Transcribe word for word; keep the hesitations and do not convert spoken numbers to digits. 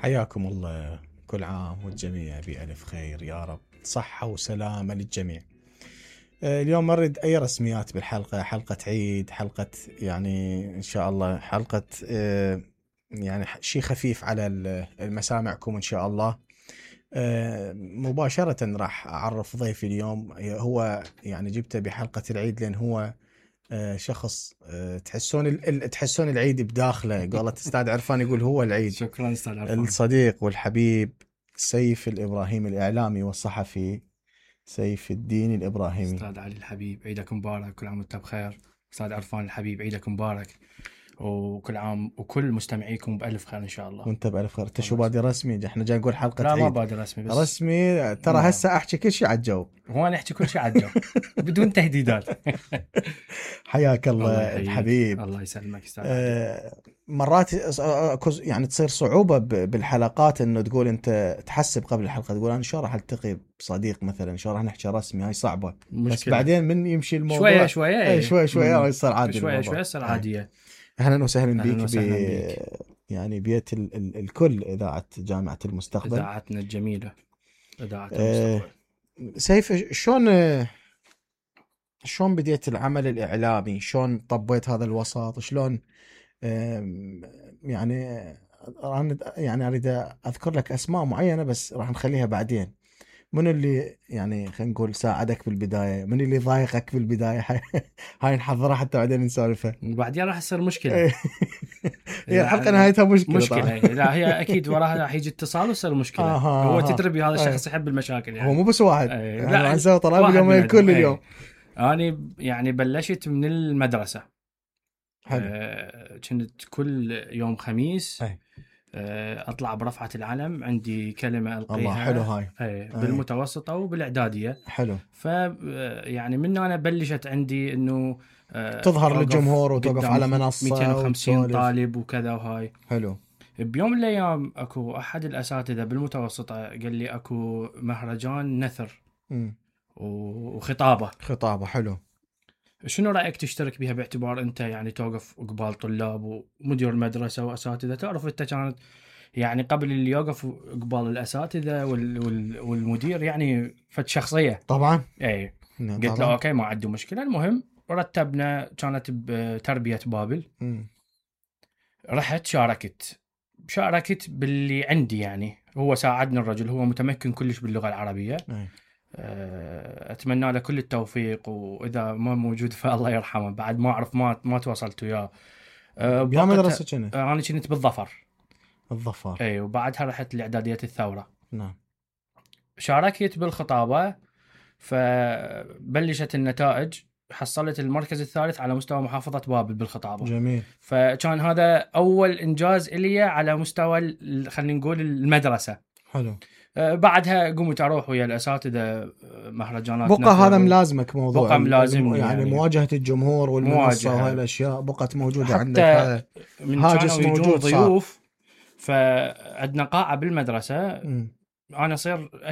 حياكم الله، كل عام والجميع بألف خير يا رب، صحة وسلامة للجميع. اليوم نريد أي رسميات بالحلقة، حلقة عيد، حلقة يعني إن شاء الله حلقة يعني شيء خفيف على المسامعكم إن شاء الله. مباشرة راح أعرف ضيفي اليوم، هو يعني جبته بحلقة العيد لأن هو شخص تحسون تحسون العيد بداخله. قالت استاذ عرفان يقول هو العيد. شكرا استاذ عرفان. الصديق والحبيب سيف الإبراهيمي، الإعلامي والصحفي سيف الدين الإبراهيمي. استاذ علي الحبيب، عيدك مبارك، كل عام وانت بخير. استاذ عرفان الحبيب، عيدك مبارك، وكل عام وكل مستمعيكم بألف خير إن شاء الله. وانت بألف خير. انت شو بادي رسمي؟ احنا جاي نقول حلقة لا عيد. ما بادي رسمي بس رسمي ترى نعم. هسه احكي كل شيء على الجو. هو انا احكي كل شيء على الجو بدون تهديدات. حياك الله, الله الحبيب. الله يسلمك استاذ علي. آه مرات اكو يعني تصير صعوبة بالحلقات انه تقول انت تحسب قبل الحلقة، تقول انا شو راح التقي بصديق مثلا، شو راح نحكي رسمي، هاي صعبة. مشكلة. بس بعدين من يمشي الموضوع شوية شوية اي شوي شوي يصير عادي، شوية الموضوع شوية يصير عادية. اهلا وسهلا بيك. أهلاً وسهلاً بيك. يعني بيت ال ال الكل، اذاعه جامعه المستقبل، اذاعتنا الجميله، اذاعه آه المستقبل. سيف، شلون شلون بديت العمل الاعلامي؟ شلون طبيت هذا الوسط؟ شلون يعني انا يعني اريد اذكر لك اسماء معينه بس راح نخليها بعدين. من اللي يعني خلينا نقول ساعدك بالبدايه؟ من اللي ضايقك بالبدايه؟ هاي نحضرها حتى بعدين نسولفها. وبعدين راح تصير مشكله. هي الحلقه نهايتها مشكله. مشكله هي. لا هي اكيد وراها راح يجي اتصال ويصير مشكله. آه هو آه تدري هذا الشخص آه. يحب المشاكل يعني. هو مو بس واحد. آه. يعني لا نسوي طلاب اليوم كل اليوم. آه. انا يعني بلشت من المدرسه. حلو. آه. كنت كل يوم خميس أي. آه. اطلع برفعه العلم، عندي كلمه القيها. الله حلو هاي. آه. بالمتوسطه وبالاعداديه. حلو. ف يعني من انا بلشت عندي انه تظهر للجمهور وتوقف على منصة مئتين وخمسين طالب وكذا وهاي. حلو. بيوم من الايام اكو احد الاساتذه بالمتوسطه قال لي اكو مهرجان نثر م. وخطابه. خطابه حلو. شنو رايك تشترك بها، باعتبار انت يعني توقف قبال طلاب ومدير المدرسه واساتذه؟ تعرف انت كانت يعني قبل اللي يوقف قبال الاساتذه وال... وال... والمدير يعني فد شخصيه طبعا. اي. قلت له اوكي ما عندي مشكله. المهم رتبنا، كانت بتربيه بابل. م. رحت شاركت شاركت باللي عندي يعني. هو ساعدني الرجل، هو متمكن كلش باللغه العربيه. أي. اتمنى له كل التوفيق، واذا ما موجود فالله يرحمه، بعد ما اعرف ما ما تواصلت وياه. بيا مدرسه كنت؟ انا كنت بالظفر. الظفر. اي. وبعدها رحت لاعداديه الثوره. نعم. شاركت بالخطابه، فبلشت النتائج. حصلت المركز الثالث على مستوى محافظة بابل بالخطابة. جميل. فكان هذا أول إنجاز إلي على مستوى خلينا نقول المدرسة. حلو. أه بعدها قمت أروح ويا الأساتذة مهرجانات. بقى هذا ملازمك موضوع بقى ملازمني يعني, يعني مواجهة الجمهور والمنصة وهاي الأشياء بقت موجودة عندك. هذا هاجس موجود ضيوف. فعندنا قاعة بالمدرسة. م. أنا صير